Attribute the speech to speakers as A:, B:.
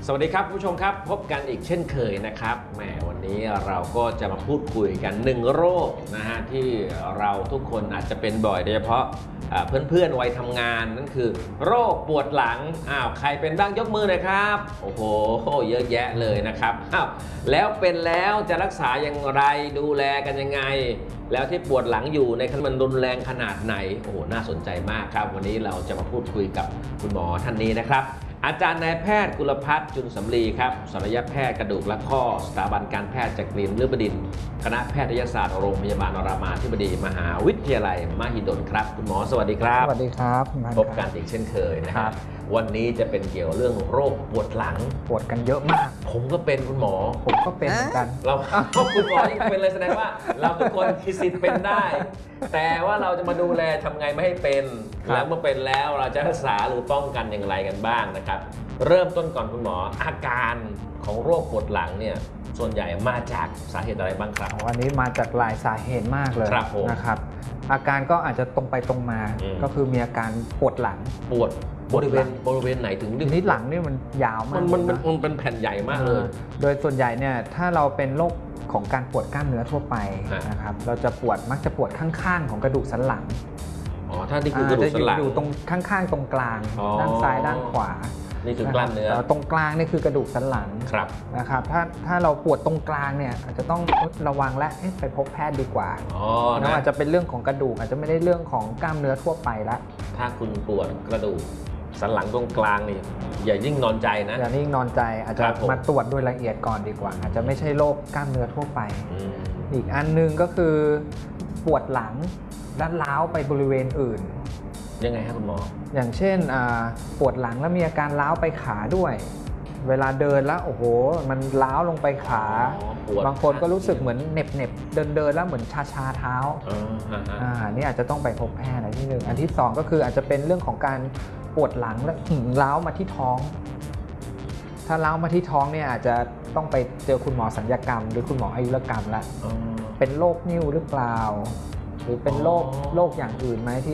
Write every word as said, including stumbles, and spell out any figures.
A: สวัสดีครับผู้ชมครับพบกันอีกเช่นเคยนะครับแหมวันนี้เราก็จะมาพูดคุยกันหนึ่งโรคนะฮะที่เราทุกคนอาจจะเป็นบ่อยโดยเฉพาะเพื่อนๆวัยทำงานนั่นคือโรคปวดหลังอ้าวใครเป็นบ้างยกมือเลยครับโอ้โหเยอะแยะเลยนะครับอ้าวแล้วเป็นแล้วจะรักษาอย่างไรดูแลกันยังไงแล้วที่ปวดหลังอยู่ในขั้นมันรุนแรงขนาดไหนโอ้โหน่าสนใจมากครับวันนี้เราจะมาพูดคุยกับคุณหมอท่านนี้นะครับอาจารย์นายแพทย์กุลพัฒน์จุลสำลีครับศัลยแพทย์กระดูกและข้อสถาบันการแพทย์จักรีนฤบดินทร์คณะแพทยศาสตร์โรงพยาบาลรามาธิบดีมหาวิทยาลัยมหิดลครับคุณหมอสวัสดีครับ
B: สวัสดีครับ
A: พบกันอีกเช่นเคยนะครับวันนี้จะเป็นเกี่ยวเรื่องโรคปวดหลัง
B: ปวดกันเยอะมาก
A: ผมก็เป็นคุณหมอ
B: ผมก็เป็นเหมือนกัน
A: เราคุณหมอยังเป็นเลยแสดงว่าเราทุกคนมีสิทธิ์เป็นได้แต่ว่าเราจะมาดูแลทำไงไม่ให้เป็นแล้วเมื่อเป็นแล้วเราจะรักษาหรือป้องกันอย่างไรกันบ้างนะครับเริ่มต้นก่อนคุณหมออาการของโรคปวดหลังเนี่ยส่วนใหญ่มาจากสาเหตุอะไรบ้างครับ
B: วันนี้มาจากหลายสาเหตุมากเลยนะครับอาการก็อาจจะตรงไปตรงมาก็คือมีอาการปวดหลัง
A: ปวดบริเวณบริเวณไหนถึง
B: นี่หลังนี่มันยาวมาก
A: มันมันมันเป็นแผ่นใหญ่มากเลย
B: โดยส่วนใหญ่เนี่ยถ้าเราเป็นโรคของการปวดกล้ามเนื้อทั่วไปนะครับเราจะปวดมักจะปวดข้างๆของกระดูกสันหลัง
A: อ๋อถ้านี่คือกระดูกสันหลัง
B: อยู่ตรงข้างๆตรงกลางด้านซ้ายด้านขวา
A: นี่คือกล้ามเนื้อ
B: ตรงกลางนี่คือกระดูกสันหลังนะครับถ้าถ้าเราปวดตรงกลางเนี่ยอาจจะต้องระวังและไปพบแพทย์ดีกว่านะอาจจะเป็นเรื่องของกระดูกอาจจะไม่ได้เรื่องของกล้ามเนื้อทั่วไปละ
A: ถ้าคุณปวดกระดูกสันหลังตรงกลางนี่อย่ายิ่งนอนใจนะ
B: อย่ายิ่งนอนใจอาจจะมาตรวจโดยละเอียดก่อนดีกว่าอาจจะไม่ใช่โรคกล้ามเนื้อทั่วไปอีกอันนึงก็คือปวดหลังด้านล้าวไปบริเวณอื่น
A: ยังไงครับคุณหมอ
B: อย่างเช่นปวดหลังแล้วมีอาการล้าวไปขาด้วยเวลาเดินแล้วโอ้โหมันล้าวลงไปขาบางคนก็รู้สึกเหมือนเหน็บเหน็บเดินเดินแล้วเหมือนชาชาเท้าอ่านี่อาจจะต้องไปพบแพทย์อันที่หนึ่งอันที่สองก็คืออาจจะเป็นเรื่องของการปวดหลังและล้าวมาที่ท้องถ้าล้าวมาที่ท้องเนี่ยอาจจะต้องไปเจอคุณหมอศัลยกรรมหรือคุณหมออายุรกรรมละเป็นโรคนิ่วหรือเปล่าหรือเป็นโรคโรคอย่างอื่นไหมที่